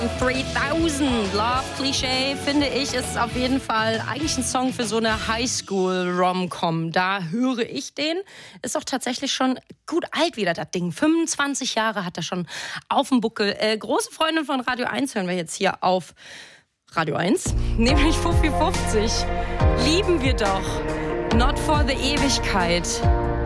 von 3000. Love Cliché, finde ich, ist auf jeden Fall eigentlich ein Song für so eine Highschool-Rom-Com. Da höre ich den. Ist auch tatsächlich schon gut alt wieder, das Ding. 25 Jahre hat er schon auf dem Buckel. Große Freundin von Radio 1 hören wir jetzt hier auf Radio 1, nämlich Fuffi 50. Lieben wir doch. Not for the Ewigkeit.